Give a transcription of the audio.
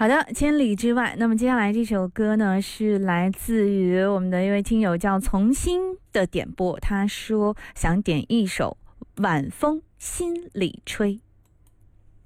好的，千里之外。那么接下来这首歌呢，是来自于我们的一位听友叫从心的点播，他说想点一首《晚风心里吹》。